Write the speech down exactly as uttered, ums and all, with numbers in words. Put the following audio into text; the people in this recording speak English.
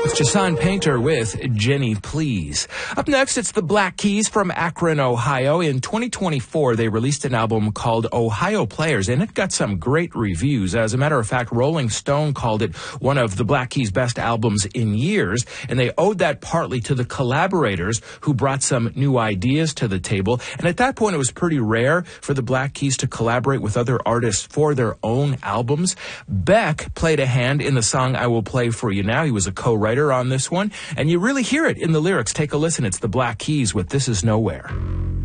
Jason Painter with Jenny Please. Up next, it's the Black Keys from Akron, Ohio. In twenty twenty-four, they released an album called Ohio Players, and it got some great reviews. As a matter of fact, Rolling Stone called it one of the Black Keys' best albums in years, and they owed that partly to the collaborators who brought some new ideas to the table. And at that point, it was pretty rare for the Black Keys to collaborate with other artists for their own albums. Beck played a hand in the song I Will Play For You Now. He was a co-writer on this one, and you really hear it in the lyrics. Take a listen. It's the Black Keys with This Is Nowhere.